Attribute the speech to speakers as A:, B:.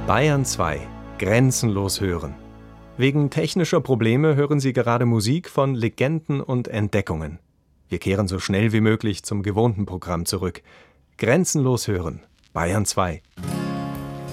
A: Bayern 2. Grenzenlos hören. Wegen technischer Probleme hören Sie gerade Musik von Legenden und Entdeckungen. Wir kehren so schnell wie möglich zum gewohnten Programm zurück. Grenzenlos hören. Bayern 2.